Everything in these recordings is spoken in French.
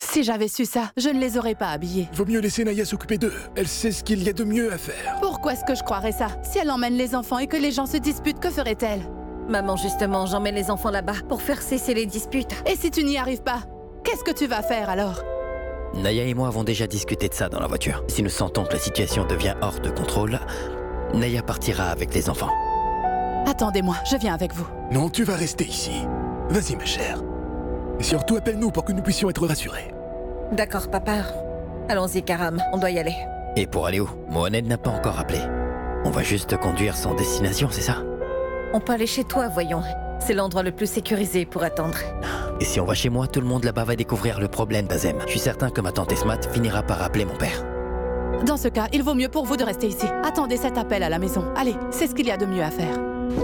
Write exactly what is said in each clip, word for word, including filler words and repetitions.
Si j'avais su ça, je ne les aurais pas habillés. Vaut mieux laisser Naya s'occuper d'eux. Elle sait ce qu'il y a de mieux à faire. Pourquoi est-ce que je croirais ça? Si elle emmène les enfants et que les gens se disputent, que ferait-elle? Maman, justement, j'emmène les enfants là-bas pour faire cesser les disputes. Et si tu n'y arrives pas, qu'est-ce que tu vas faire alors? Naya et moi avons déjà discuté de ça dans la voiture. Si nous sentons que la situation devient hors de contrôle, Naya partira avec les enfants. Attendez-moi, je viens avec vous. Non, tu vas rester ici. Vas-y, ma chère. Et surtout, appelle-nous pour que nous puissions être rassurés. D'accord, papa. Allons-y, Karam, on doit y aller. Et pour aller où? Mohamed n'a pas encore appelé. On va juste conduire sans destination, c'est ça? On peut aller chez toi, voyons. C'est l'endroit le plus sécurisé pour attendre. Et si on va chez moi, tout le monde là-bas va découvrir le problème d'Azem. Je suis certain que ma tante Esmat finira par appeler mon père. Dans ce cas, il vaut mieux pour vous de rester ici. Attendez cet appel à la maison. Allez, c'est ce qu'il y a de mieux à faire.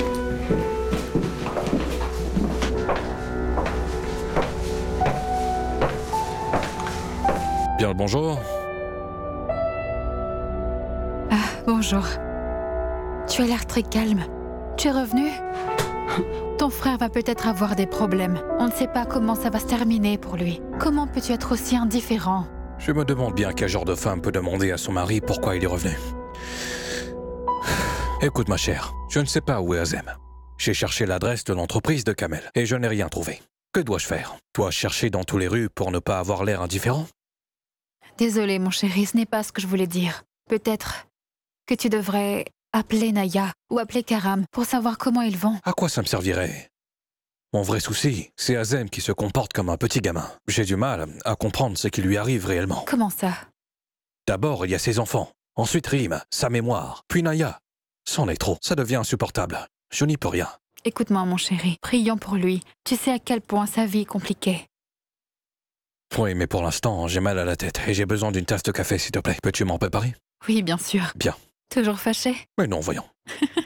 Bien le bonjour. Ah, bonjour. Tu as l'air très calme. Tu es revenu? Ton frère va peut-être avoir des problèmes. On ne sait pas comment ça va se terminer pour lui. Comment peux-tu être aussi indifférent? Je me demande bien quel genre de femme peut demander à son mari pourquoi il est revenu. Écoute ma chère, je ne sais pas où est Azem. J'ai cherché l'adresse de l'entreprise de Kamel et je n'ai rien trouvé. Que dois-je faire? Dois-je chercher dans tous les rues pour ne pas avoir l'air indifférent? Désolée, mon chéri, ce n'est pas ce que je voulais dire. Peut-être que tu devrais appeler Naya ou appeler Karam pour savoir comment ils vont. À quoi ça me servirait? Mon vrai souci, c'est Azem qui se comporte comme un petit gamin. J'ai du mal à comprendre ce qui lui arrive réellement. Comment ça? D'abord, il y a ses enfants. Ensuite, Rim, sa mémoire. Puis Naya. C'en est trop. Ça devient insupportable. Je n'y peux rien. Écoute-moi, mon chéri. Prions pour lui. Tu sais à quel point sa vie est compliquée. Oui, mais pour l'instant, j'ai mal à la tête et j'ai besoin d'une tasse de café, s'il te plaît. Peux-tu m'en préparer? Oui, bien sûr. Bien. Toujours fâché? Mais non, voyons.